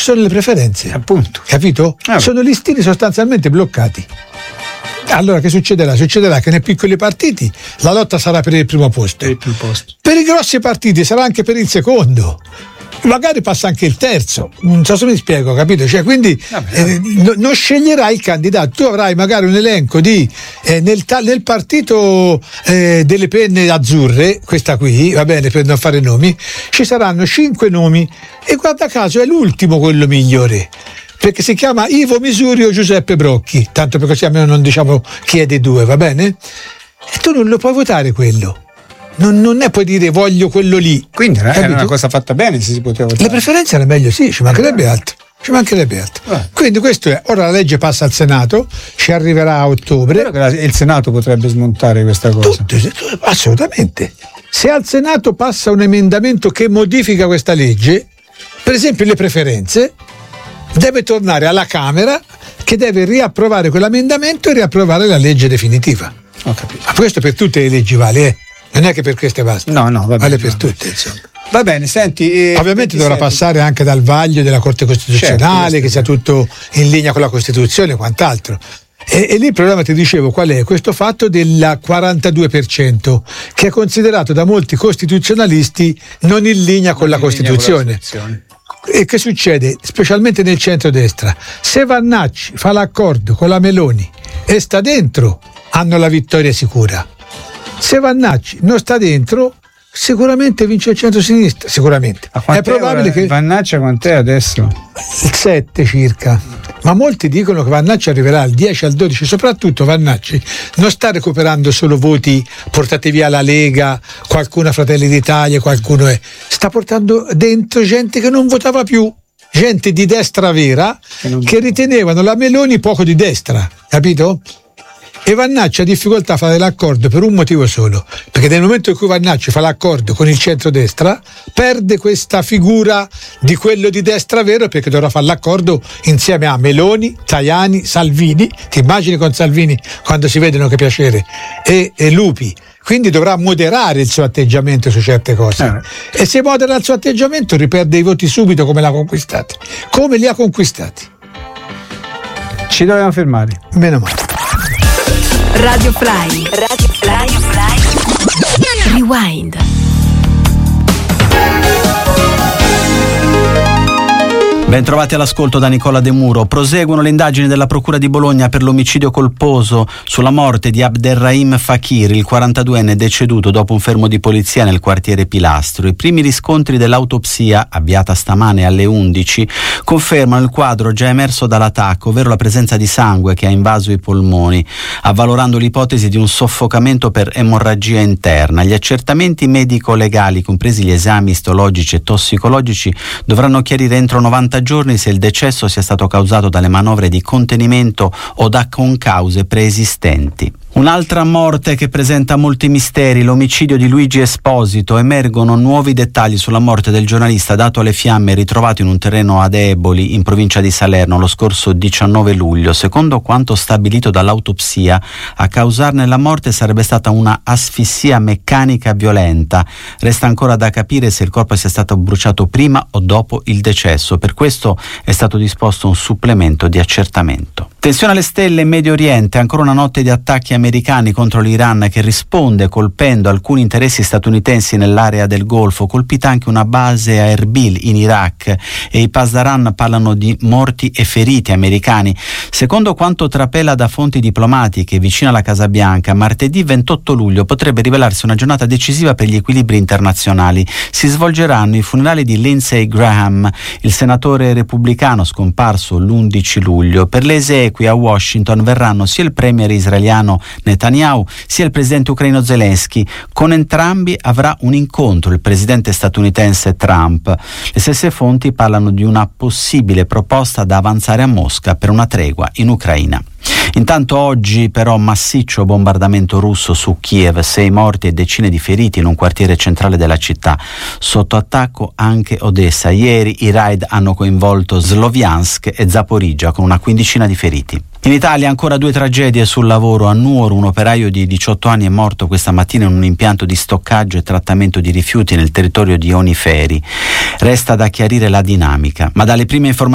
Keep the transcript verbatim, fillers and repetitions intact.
sono le preferenze, appunto, capito? Ah, sono listini sostanzialmente bloccati. Allora che succederà? Succederà che nei piccoli partiti la lotta sarà per il primo posto, per il primo posto. Per i grossi partiti sarà anche per il secondo, magari passa anche il terzo, non so se mi spiego, capito? Cioè, quindi eh, no, non sceglierai il candidato, tu avrai magari un elenco di eh, nel, ta- nel partito eh, delle penne azzurre, questa qui, va bene, per non fare nomi, ci saranno cinque nomi e guarda caso è l'ultimo quello migliore, perché si chiama Ivo Misuri o Giuseppe Brocchi, tanto per così almeno non diciamo chi è dei due, va bene? E tu non lo puoi votare quello. Non, non è puoi dire voglio quello lì. Quindi era capito? Una cosa fatta bene se si poteva votare. Le preferenze era meglio, sì, ci mancherebbe altro. Ci mancherebbe altro. Eh. Quindi questo è, ora la legge passa al Senato, ci arriverà a ottobre. Però che la, il Senato potrebbe smontare questa cosa. Tutto, assolutamente. Se al Senato passa un emendamento che modifica questa legge, per esempio le preferenze, deve tornare alla Camera che deve riapprovare quell'emendamento e riapprovare la legge definitiva. Ho capito. Ma questo per tutte le leggi vale, eh? Non è che per queste basta. No, no, va bene, vale per no. tutte, insomma. Va bene, senti. Eh, Ovviamente dovrà senti. passare anche dal vaglio della Corte Costituzionale, certo, che sia tutto in linea con la Costituzione e quant'altro. E, e lì il problema, ti dicevo, qual è? Questo fatto del quarantadue per cento, che è considerato da molti costituzionalisti non in linea con, non la, in Costituzione. Linea con la Costituzione. E che succede? Specialmente nel centrodestra. Se Vannacci fa l'accordo con la Meloni e sta dentro, hanno la vittoria sicura. Se Vannacci non sta dentro, sicuramente vince il centro-sinistra, sicuramente. È probabile che Vannacci quant'è adesso? Il sette circa. Ma molti dicono che Vannacci arriverà al dieci, al dodici, soprattutto Vannacci non sta recuperando solo voti portati via la Lega, qualcuno a Fratelli d'Italia, qualcuno è, sta portando dentro gente che non votava più, gente di destra vera che, non... che ritenevano la Meloni poco di destra, capito? E Vannacci ha difficoltà a fare l'accordo per un motivo solo, perché nel momento in cui Vannacci fa l'accordo con il centrodestra perde questa figura di quello di destra vero, perché dovrà fare l'accordo insieme a Meloni, Tajani, Salvini, ti immagini con Salvini quando si vedono che piacere, e, e Lupi, quindi dovrà moderare il suo atteggiamento su certe cose eh. E se modera il suo atteggiamento riperde i voti subito come l'ha conquistati, come li ha conquistati. Ci dobbiamo fermare. Meno male. Radio Fly, Radio Fly, Fly. Rewind. Bentrovati all'ascolto da Nicola De Muro. Proseguono le indagini della Procura di Bologna per l'omicidio colposo sulla morte di Abderrahim Fakir, il quarantaduenne deceduto dopo un fermo di polizia nel quartiere Pilastro. I primi riscontri dell'autopsia, avviata stamane alle undici, confermano il quadro già emerso dall'attacco, ovvero la presenza di sangue che ha invaso i polmoni, avvalorando l'ipotesi di un soffocamento per emorragia interna. Gli accertamenti medico-legali, compresi gli esami istologici e tossicologici, dovranno chiarire entro novanta giorni se il decesso sia stato causato dalle manovre di contenimento o da concause preesistenti. Un'altra morte che presenta molti misteri, l'omicidio di Luigi Esposito. Emergono nuovi dettagli sulla morte del giornalista dato alle fiamme ritrovato in un terreno ad Eboli, in provincia di Salerno, lo scorso diciannove luglio. Secondo quanto stabilito dall'autopsia, a causarne la morte sarebbe stata una asfissia meccanica violenta. Resta ancora da capire se il corpo sia stato bruciato prima o dopo il decesso. Per questo è stato disposto un supplemento di accertamento. Tensione alle stelle in Medio Oriente, ancora una notte di attacchi americani contro l'Iran che risponde colpendo alcuni interessi statunitensi nell'area del Golfo, colpita anche una base a Erbil in Iraq, e i Pasdaran parlano di morti e feriti americani. Secondo quanto trapela da fonti diplomatiche vicino alla Casa Bianca, martedì ventotto luglio potrebbe rivelarsi una giornata decisiva per gli equilibri internazionali. Si svolgeranno i funerali di Lindsey Graham, il senatore repubblicano scomparso l'undici luglio. Per le esequie a Washington verranno sia il premier israeliano Netanyahu sia il presidente ucraino Zelensky. Con entrambi avrà un incontro il presidente statunitense Trump. Le stesse fonti parlano di una possibile proposta da avanzare a Mosca per una tregua in Ucraina. Intanto oggi però massiccio bombardamento russo su Kiev, sei morti e decine di feriti in un quartiere centrale della città. Sotto attacco anche Odessa. Ieri i raid hanno coinvolto Sloviansk e Zaporizhzhia con una quindicina di feriti. In Italia ancora due tragedie sul lavoro. A Nuoro un operaio di diciotto anni è morto questa mattina in un impianto di stoccaggio e trattamento di rifiuti nel territorio di Oniferi. Resta da chiarire la dinamica, ma dalle prime informazioni